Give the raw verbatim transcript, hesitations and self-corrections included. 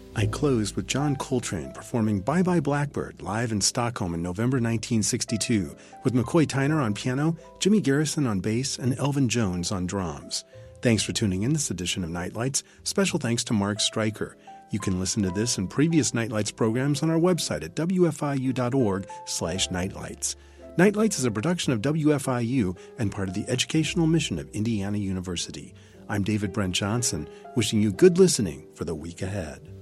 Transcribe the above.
I closed with John Coltrane performing Bye Bye Blackbird live in Stockholm in November nineteen sixty-two, with McCoy Tyner on piano, Jimmy Garrison on bass, and Elvin Jones on drums. Thanks for tuning in this edition of Nightlights. Special thanks to Mark Stryker. You can listen to this and previous Nightlights programs on our website at w f i u dot org slash nightlights. Nightlights is a production of W F I U and part of the educational mission of Indiana University. I'm David Brent Johnson, wishing you good listening for the week ahead.